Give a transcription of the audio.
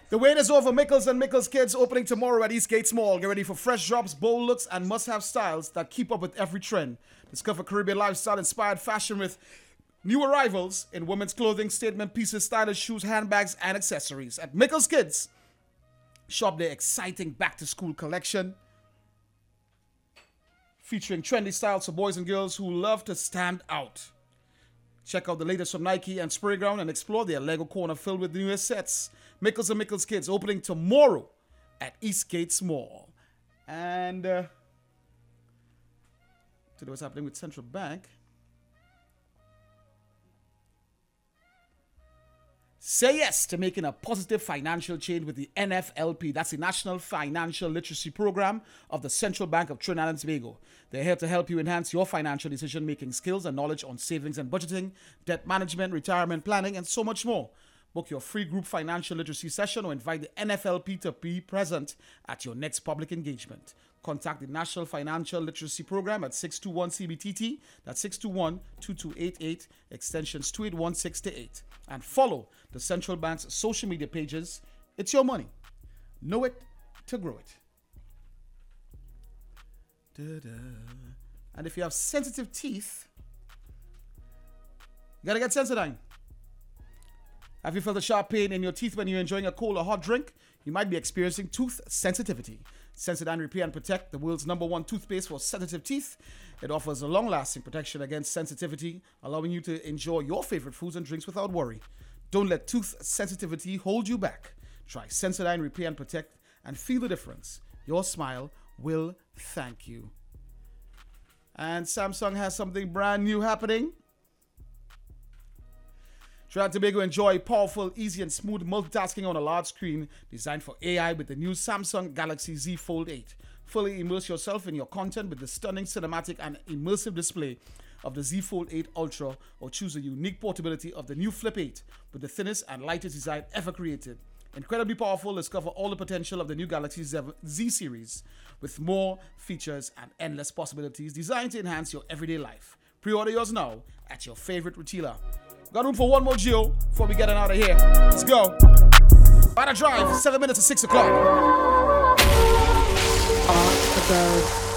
The wait is over. Mickles and Mickles Kids opening tomorrow at Eastgate Mall. Get ready for fresh drops, bold looks, and must-have styles that keep up with every trend. Discover Caribbean lifestyle-inspired fashion with new arrivals in women's clothing, statement pieces, stylish shoes, handbags, and accessories. At Mickles Kids, shop their exciting back-to-school collection featuring trendy styles for boys and girls who love to stand out. Check out the latest from Nike and Sprayground and explore their Lego corner filled with the newest sets. Mickles and Mickles Kids opening tomorrow at Eastgate Mall. And today what's happening with Central Bank. Say yes to making a positive financial change with the NFLP. That's the National Financial Literacy Program of the Central Bank of Trinidad and Tobago. They're here to help you enhance your financial decision-making skills and knowledge on savings and budgeting, debt management, retirement planning, and so much more. Book your free group financial literacy session or invite the NFLP to be present at your next public engagement. Contact the National Financial Literacy Program at 621-CBTT, that's 621-2288, extensions 281-6-8. And follow the Central Bank's social media pages. It's your money. Know it to grow it. Da-da. And if you have sensitive teeth, you gotta get Sensodyne. Have you felt a sharp pain in your teeth when you're enjoying a cold or hot drink? You might be experiencing tooth sensitivity. Sensodyne Repair and Protect, the world's #1 toothpaste for sensitive teeth. It offers a long-lasting protection against sensitivity, allowing you to enjoy your favorite foods and drinks without worry. Don't let tooth sensitivity hold you back. Try Sensodyne Repair and Protect and feel the difference. Your smile will thank you. And Samsung has something brand new happening. Trinidad and Tobago enjoy powerful, easy, and smooth multitasking on a large screen designed for AI with the new Samsung Galaxy Z Fold 8. Fully immerse yourself in your content with the stunning cinematic and immersive display of the Z Fold 8 Ultra, or choose the unique portability of the new Flip 8 with the thinnest and lightest design ever created. Incredibly powerful, discover all the potential of the new Galaxy Z series with more features and endless possibilities designed to enhance your everyday life. Pre-order yours now at your favorite retailer. Got room for one more Geo before we get out of here. Let's go. By the drive, 7 minutes to 6 o'clock. Off the road.